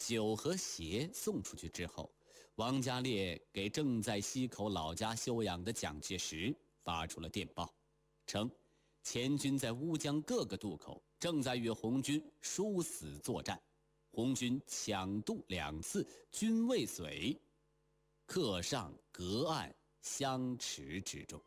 酒和鞋送出去之后，王家烈给正在西口老家休养的蒋介石发出了电报，称前军在乌江各个渡口正在与红军殊死作战，红军抢渡2次均未遂，客上隔岸相持之中。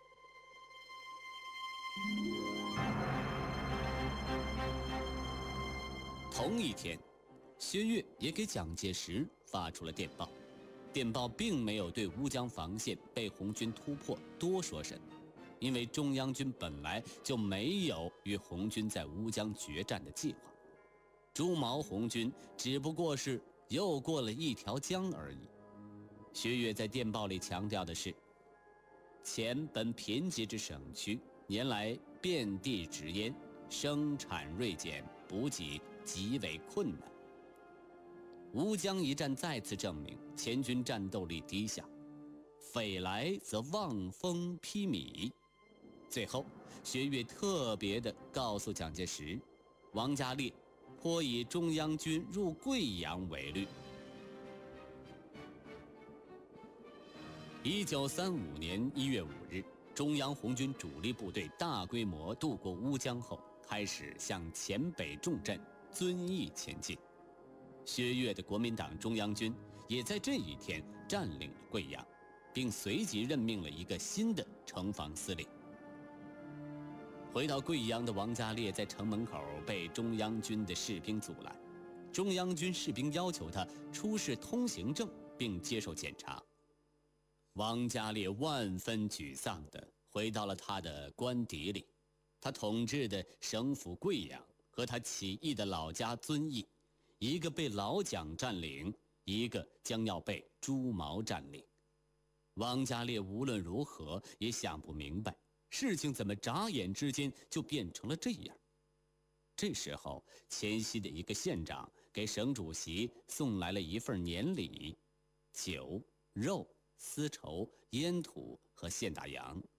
同一天，薛岳也给蒋介石发出了电报。电报并没有对乌江防线被红军突破多说什么，因为中央军本来就没有与红军在乌江决战的计划。朱毛红军只不过是又过了一条江而已。薛岳在电报里强调的是，前本贫瘠之省区，年来遍地植烟，生产锐减，补给极为困难。乌江一战再次证明前军战斗力低下，匪来则望风披靡。最后，薛岳特别地告诉蒋介石，王家烈颇以中央军入贵阳为虑。1935年1月5日，中央红军主力部队大规模渡过乌江后，开始向黔北重镇遵义前进。薛岳的国民党中央军也在这一天占领了贵阳，并随即任命了一个新的城防司令。回到贵阳的王家烈在城门口被中央军的士兵阻拦，中央军士兵要求他出示通行证并接受检查。王家烈万分沮丧地回到了他的官邸里，他统治的省府贵阳和他起义的老家遵义，一个被老蒋占领，一个将要被朱毛占领。王家烈无论如何也想不明白，事情怎么眨眼之间就变成了这样。这时候，黔西的一个县长给省主席送来了一份年礼，酒、肉、丝绸、烟土和现大洋。